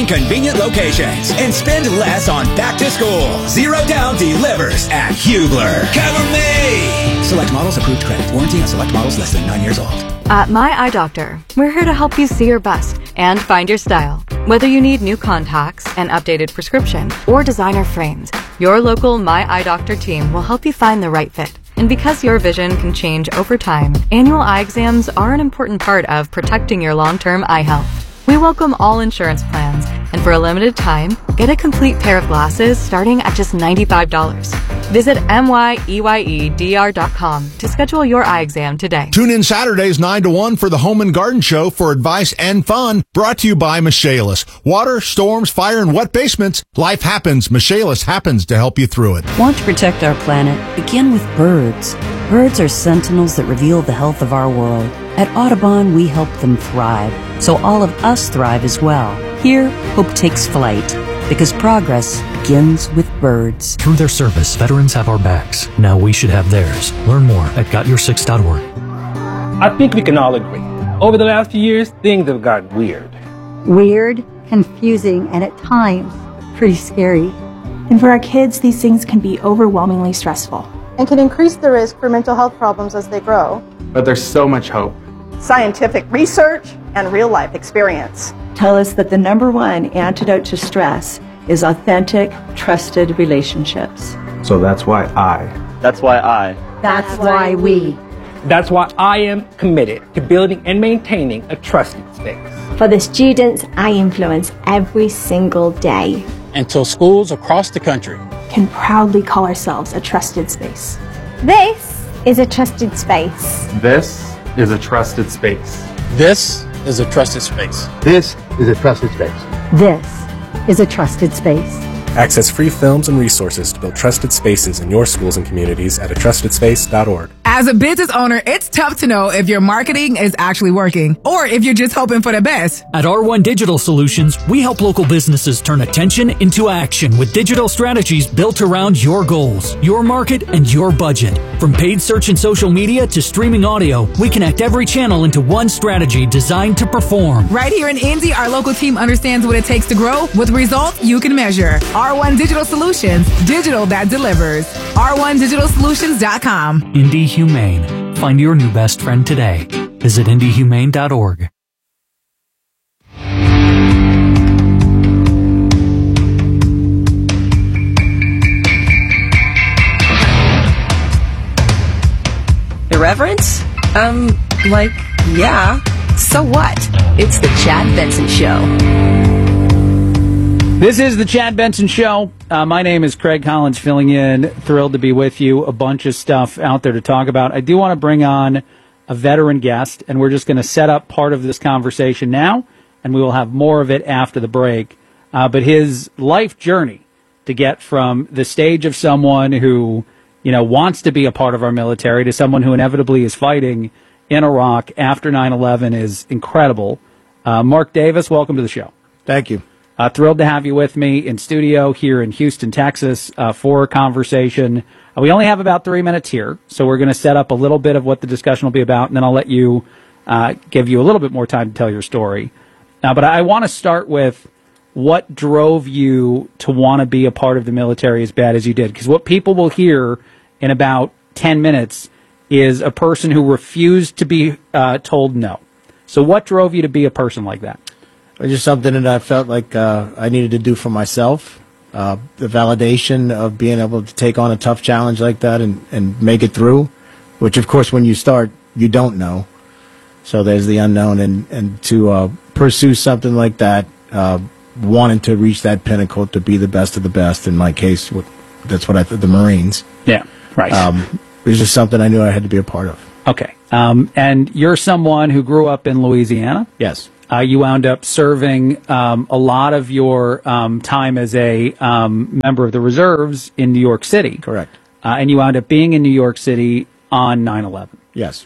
15 convenient locations and spend less on back to school. Zero Down delivers at Hubler. Cover me! Select models approved credit. Warranty on select models less than 9 years old. At My Eye Doctor, we're here to help you see your best and find your style. Whether you need new contacts, an updated prescription, or designer frames, your local My Eye Doctor team will help you find the right fit. And because your vision can change over time, annual eye exams are an important part of protecting your long-term eye health. We welcome all insurance plans, and for a limited time, get a complete pair of glasses starting at just $95. Visit myeyedr.com to schedule your eye exam today. Tune in Saturdays 9 to 1 for the Home and Garden Show for advice and fun. Brought to you by Michaelis. Water, storms, fire, and wet basements. Life happens. Michaelis happens to help you through it. Want to protect our planet? Begin with birds. Birds are sentinels that reveal the health of our world. At Audubon, we help them thrive, so all of us thrive as well. Here, hope takes flight, because progress begins with birds. Through their service, veterans have our backs. Now we should have theirs. Learn more at GotYour6.org. I think we can all agree. Over the last few years, things have gotten weird. Weird, confusing, and at times, pretty scary. And for our kids, these things can be overwhelmingly stressful. And can increase the risk for mental health problems as they grow. But there's so much hope. Scientific research and real-life experience tell us that the #1 antidote to stress is authentic, trusted relationships. So that's why I. That's why I. That's why we. That's why I am committed to building and maintaining a trusted space. For the students I influence every single day. Until schools across the country can proudly call ourselves a trusted space. This is a trusted space. This is a trusted space. This is a trusted space. This is a trusted space. This is a trusted space. Access free films and resources to build trusted spaces in your schools and communities at atrustedSpace.org. As a business owner, it's tough to know if your marketing is actually working or if you're just hoping for the best. At R1 Digital Solutions, we help local businesses turn attention into action with digital strategies built around your goals, your market, and your budget. From paid search and social media to streaming audio, we connect every channel into one strategy designed to perform. Right here in Indy, our local team understands what it takes to grow with results you can measure. R1 Digital Solutions, digital that delivers. R1DigitalSolutions.com. Indy Humane. Find your new best friend today. Visit IndyHumane.org. Irreverence? Yeah. So what? It's the Chad Benson Show. This is the Chad Benson Show. My name is Craig Collins, filling in. Thrilled to be with you. A bunch of stuff out there to talk about. I do want to bring on a veteran guest, and we're just going to set up part of this conversation now, and we will have more of it after the break. But his life journey to get from the stage of someone who, wants to be a part of our military to someone who inevitably is fighting in Iraq after 9/11 is incredible. Mark Davis, welcome to the show. Thank you. Thrilled to have you with me in studio here in Houston, Texas, for a conversation. We only have about 3 minutes here, so we're going to set up a little bit of what the discussion will be about, and then I'll let you give you a little bit more time to tell your story. But I want to start with what drove you to want to be a part of the military as bad as you did, because what people will hear in about 10 minutes is a person who refused to be told no. So what drove you to be a person like that? Just something that I felt like I needed to do for myself. The validation of being able to take on a tough challenge like that and make it through, which, of course, when you start, you don't know. So there's the unknown. And to pursue something like that, wanting to reach that pinnacle to be the best of the best, in my case, that's what I thought, the Marines. Yeah, right. It was just something I knew I had to be a part of. Okay. And you're someone who grew up in Louisiana? Yes. You wound up serving a lot of your time as a member of the reserves in New York City. Correct. And you wound up being in New York City on 9/11. Yes.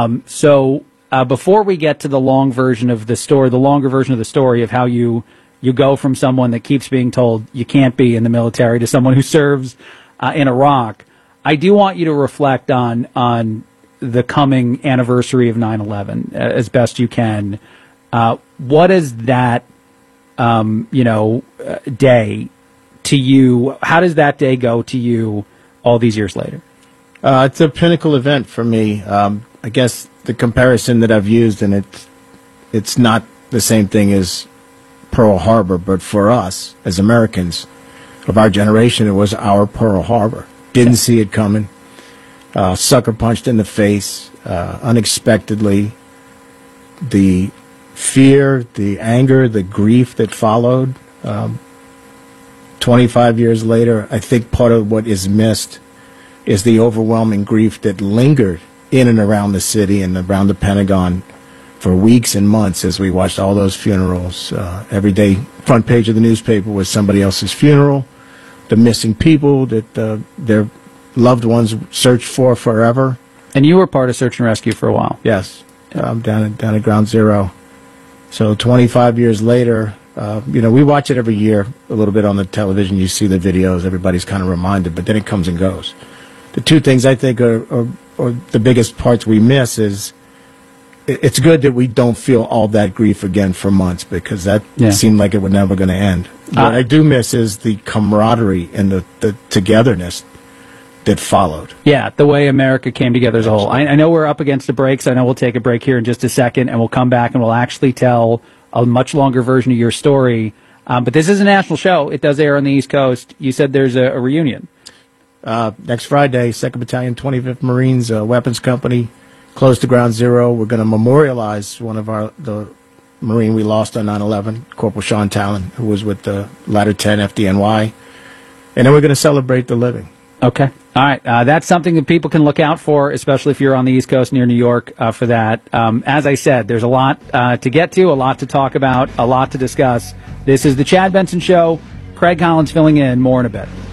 So before we get to the long version of the story, the longer version of the story of how you go from someone that keeps being told you can't be in the military to someone who serves in Iraq, I do want you to reflect on the coming anniversary of 9/11 as best you can. What does that day to you? How does that day go to you all these years later? It's a pinnacle event for me. I guess the comparison that I've used, and it's not the same thing as Pearl Harbor, but for us as Americans of our generation, it was our Pearl Harbor. Didn't see it coming. Sucker punched in the face unexpectedly. The fear, the anger, the grief that followed. 25 years later, I think part of what is missed is the overwhelming grief that lingered in and around the city and around the Pentagon for weeks and months as we watched all those funerals. Every day, front page of the newspaper was somebody else's funeral, the missing people that their loved ones searched for forever. And you were part of search and rescue for a while. Yes, down at Ground Zero. So 25 years later, we watch it every year a little bit on the television. You see the videos, everybody's kind of reminded, but then it comes and goes. The two things I think are the biggest parts we miss is it's good that we don't feel all that grief again for months, because that seemed like it was never going to end. What I do miss is the camaraderie and the togetherness that followed. Yeah, the way America came together as a whole. I know we're up against the breaks. I know we'll take a break here in just a second, and we'll come back and we'll actually tell a much longer version of your story. But this is a national show. It does air on the East Coast. You said there's a reunion. Next Friday, 2nd Battalion, 25th Marines Weapons Company, close to Ground Zero. We're going to memorialize one of the Marine we lost on 9/11, Corporal Sean Talon, who was with the Ladder 10 FDNY. And then we're going to celebrate the living. Okay. All right. That's something that people can look out for, especially if you're on the East Coast near New York for that. As I said, there's a lot to get to, a lot to talk about, a lot to discuss. This is the Chad Benson Show. Craig Collins filling in. More in a bit.